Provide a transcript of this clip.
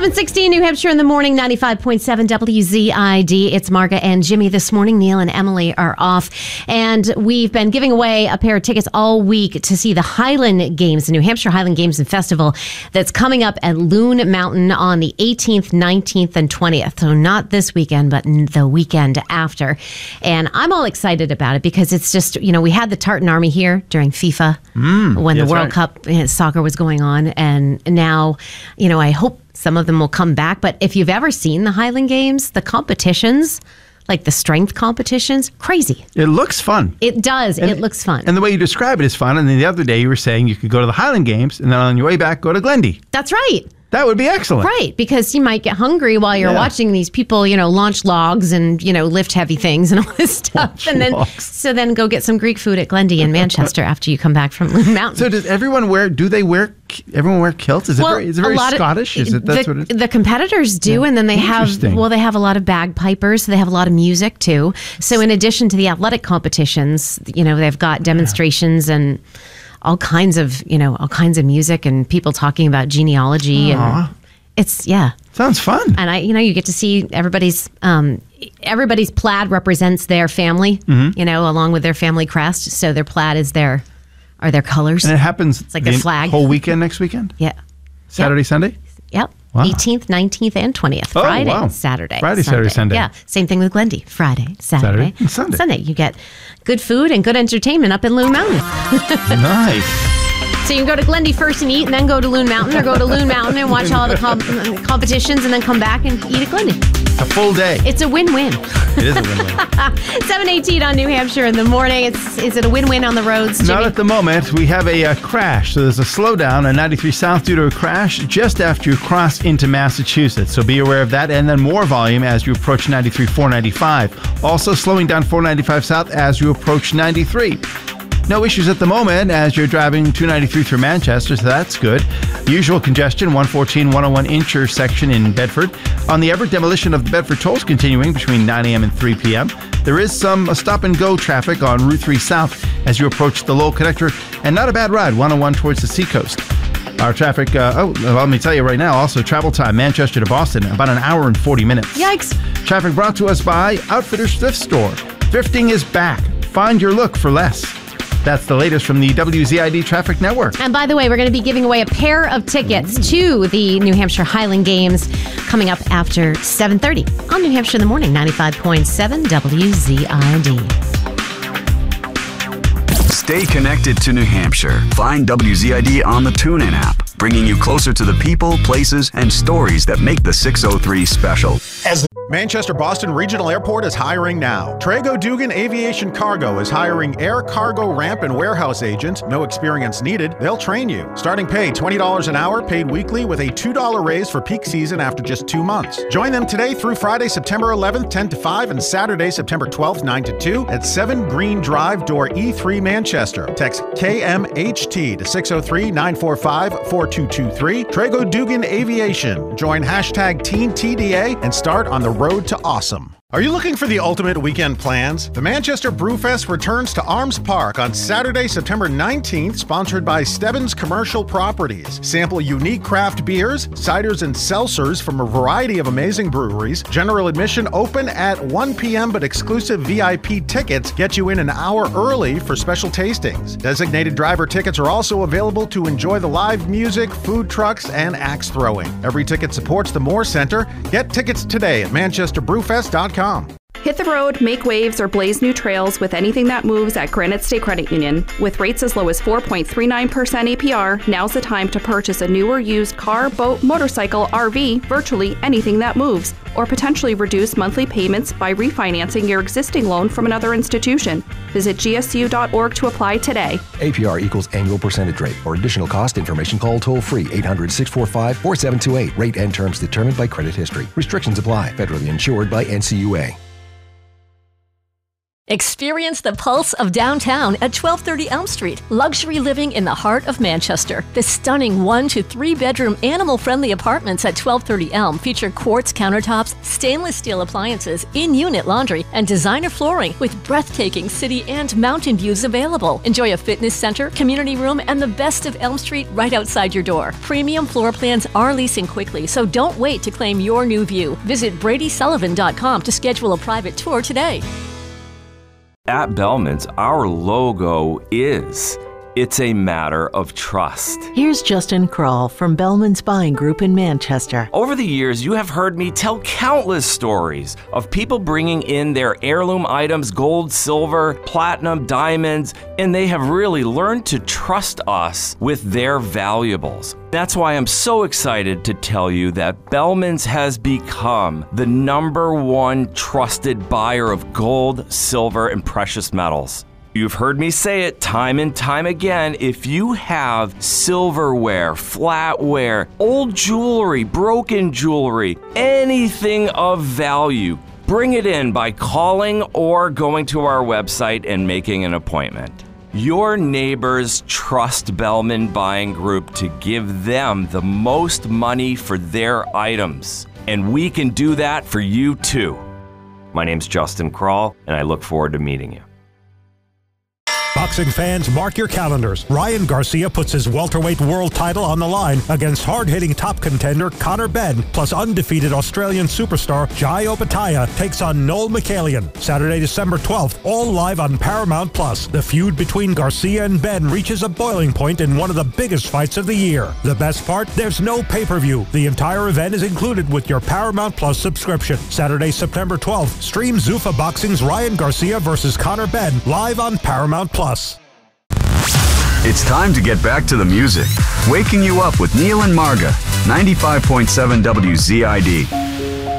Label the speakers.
Speaker 1: 7:16 New Hampshire in the morning, 95.7 WZID. It's Marga and Jimmy this morning. Neil and Emily are off. And we've been giving away a pair of tickets all week to see the Highland Games, the New Hampshire Highland Games and Festival that's coming up at Loon Mountain on the 18th, 19th, and 20th. So not this weekend, but the weekend after. And I'm all excited about it because it's just, we had the Tartan Army here during FIFA when the World Cup soccer was going on. And now, I hope some of them will come back. But if you've ever seen the Highland Games, the competitions, like the strength competitions, crazy.
Speaker 2: It looks fun.
Speaker 1: It does. It looks fun.
Speaker 2: And the way you describe it is fun. And then the other day you were saying you could go to the Highland Games and then on your way back, go to Glendy.
Speaker 1: That's right.
Speaker 2: That would be excellent.
Speaker 1: Right, because you might get hungry while you're watching these people, launch logs and, lift heavy things and all this stuff. Then go get some Greek food at Glendy in Manchester after you come back from Loon Mountain.
Speaker 2: So does everyone wear kilts? Is it very Scottish?
Speaker 1: The competitors do, and then they have a lot of bagpipers, so they have a lot of music too. So in addition to the athletic competitions, they've got demonstrations and all kinds of music and people talking about genealogy. And it's,
Speaker 2: sounds fun.
Speaker 1: And you get to see everybody's plaid represents their family, along with their family crest. So their plaid is their colors.
Speaker 2: And it happens
Speaker 1: it's like their flag.
Speaker 2: Whole weekend next weekend?
Speaker 1: Yeah.
Speaker 2: Sunday?
Speaker 1: Yep.
Speaker 2: Wow.
Speaker 1: 18th, 19th, and 20th. Friday, Saturday.
Speaker 2: Friday, Saturday, Sunday.
Speaker 1: Yeah. Same thing with Glendy. Friday, Saturday,
Speaker 2: and Sunday.
Speaker 1: You get good food and good entertainment up in Loon Mountain.
Speaker 2: Nice.
Speaker 1: So you can go to Glendy first and eat, and then go to Loon Mountain, or go to Loon Mountain and watch all the competitions, and then come back and eat at Glendy.
Speaker 2: A full day.
Speaker 1: It's a win-win.
Speaker 2: It is a win-win.
Speaker 1: 7:18 on New Hampshire in the morning. Is it a win-win on the roads, Jimmy?
Speaker 2: Not at the moment. We have a crash. So there's a slowdown on 93 South due to a crash just after you cross into Massachusetts. So be aware of that. And then more volume as you approach 93 495. Also slowing down 495 South as you approach 93. No issues at the moment as you're driving 293 through Manchester, so that's good. Usual congestion, 114-101 intersection in Bedford. On the Everett, demolition of the Bedford tolls continuing between 9 a.m. and 3 p.m. There is some stop-and-go traffic on Route 3 South as you approach the Lowell Connector, and not a bad ride, 101 towards the Seacoast. Our traffic, let me tell you right now, also travel time, Manchester to Boston, about an hour and 40 minutes.
Speaker 1: Yikes. Traffic
Speaker 2: brought to us by Outfitters Thrift Store. Thrifting is back. Find your look for less. That's the latest from the WZID Traffic Network.
Speaker 1: And by the way, we're going to be giving away a pair of tickets to the New Hampshire Highland Games coming up after 7:30 on New Hampshire in the Morning, 95.7 WZID.
Speaker 3: Stay connected to New Hampshire. Find WZID on the TuneIn app, bringing you closer to the people, places, and stories that make the 603 special.
Speaker 4: Manchester Boston Regional Airport is hiring now. Trago Dugan Aviation Cargo is hiring air cargo ramp and warehouse agents. No experience needed. They'll train you. Starting pay $20 an hour, paid weekly with a $2 raise for peak season after just 2 months. Join them today through Friday, September 11th, 10 to 5, and Saturday, September 12th, 9 to 2 at 7 Green Drive, door E3, Manchester. Text KMHT to 603-945-4223. Trago Dugan Aviation. Join hashtag TeenTDA and start on the road to awesome. Are you looking for the ultimate weekend plans? The Manchester Brewfest returns to Arms Park on Saturday, September 19th, sponsored by Stebbins Commercial Properties. Sample unique craft beers, ciders, and seltzers from a variety of amazing breweries. General admission open at 1 p.m., but exclusive VIP tickets get you in an hour early for special tastings. Designated driver tickets are also available to enjoy the live music, food trucks, and axe throwing. Every ticket supports the Moore Center. Get tickets today at manchesterbrewfest.com.
Speaker 5: Hit the road, make waves, or blaze new trails with anything that moves at Granite State Credit Union. With rates as low as 4.39% APR, now's the time to purchase a new or used car, boat, motorcycle, RV, virtually anything that moves, or potentially reduce monthly payments by refinancing your existing loan from another institution. Visit gsu.org to apply today.
Speaker 6: APR equals annual percentage rate. For additional cost information, call toll-free 800-645-4728. Rate and terms determined by credit history. Restrictions apply. Federally insured by NCUA.
Speaker 7: Experience the pulse of downtown at 1230 Elm Street. Luxury living in the heart of Manchester. The stunning 1 to 3 bedroom animal-friendly apartments at 1230 Elm feature quartz countertops, stainless steel appliances, in-unit laundry, and designer flooring with breathtaking city and mountain views available. Enjoy a fitness center, community room, and the best of Elm Street right outside your door. Premium floor plans are leasing quickly, so don't wait to claim your new view. Visit BradySullivan.com to schedule a private tour today.
Speaker 8: At Bellman's, our logo is, it's a matter of trust.
Speaker 9: Here's Justin Kroll from Bellman's Buying Group in Manchester.
Speaker 8: Over the years, you have heard me tell countless stories of people bringing in their heirloom items, gold, silver, platinum, diamonds, and they have really learned to trust us with their valuables. That's why I'm so excited to tell you that Bellman's has become the #1 trusted buyer of gold, silver, and precious metals. You've heard me say it time and time again. If you have silverware, flatware, old jewelry, broken jewelry, anything of value, bring it in by calling or going to our website and making an appointment. Your neighbors trust Bellman Buying Group to give them the most money for their items, and we can do that for you too. My name's Justin Kroll, and I look forward to meeting you.
Speaker 10: Boxing fans, mark your calendars. Ryan Garcia puts his welterweight world title on the line against hard-hitting top contender Conor Benn, plus undefeated Australian superstar Jai Opetaia takes on Noel McCallion. Saturday, December 12th, all live on Paramount+. The feud between Garcia and Benn reaches a boiling point in one of the biggest fights of the year. The best part? There's no pay-per-view. The entire event is included with your Paramount+ subscription. Saturday, September 12th, stream Zuffa Boxing's Ryan Garcia versus Conor Benn live on Paramount+.
Speaker 3: It's time to get back to the music. Waking you up with Neil and Marga, 95.7 WZID.